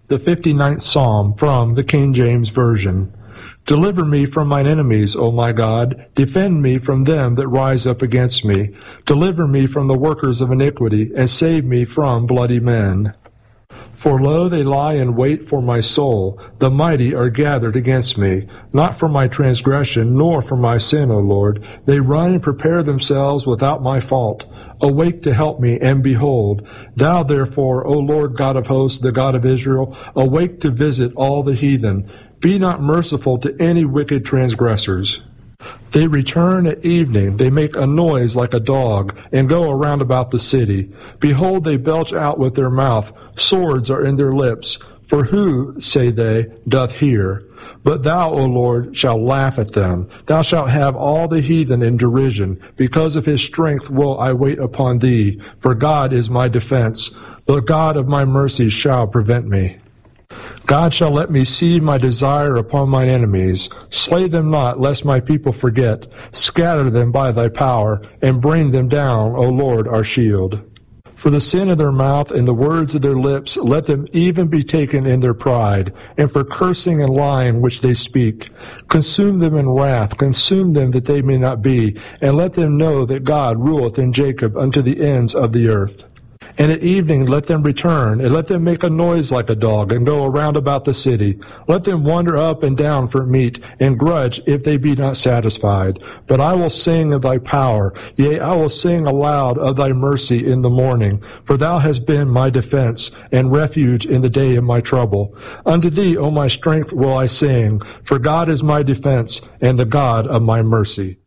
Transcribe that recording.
The 59th Psalm from the King James Version. Deliver me from mine enemies, O my God. Defend me from them that rise up against me. Deliver me from the workers of iniquity, and save me from bloody men. For lo, they lie in wait for my soul. The mighty are gathered against me. Not for my transgression, nor for my sin, O Lord. They run and prepare themselves without my fault. Awake to help me, and behold, thou therefore, O Lord God of hosts, the God of Israel, awake to visit all the heathen. Be not merciful to any wicked transgressors. They return at evening, they make a noise like a dog, and go around about the city. Behold, they belch out with their mouth, swords are in their lips. For who, say they, doth hear? But thou, O Lord, shalt laugh at them. Thou shalt have all the heathen in derision. Because of his strength will I wait upon thee. For God is my defense. The God of my mercy shall prevent me. God shall let me see my desire upon mine enemies. Slay them not, lest my people forget. Scatter them by thy power, and bring them down, O Lord, our shield. For the sin of their mouth and the words of their lips, let them even be taken in their pride, and for cursing and lying which they speak. Consume them in wrath, consume them that they may not be, and let them know that God ruleth in Jacob unto the ends of the earth. And at evening let them return, and let them make a noise like a dog, and go around about the city. Let them wander up and down for meat, and grudge if they be not satisfied. But I will sing of thy power, yea, I will sing aloud of thy mercy in the morning. For thou hast been my defense, and refuge in the day of my trouble. Unto thee, O my strength, will I sing, for God is my defense, and the God of my mercy.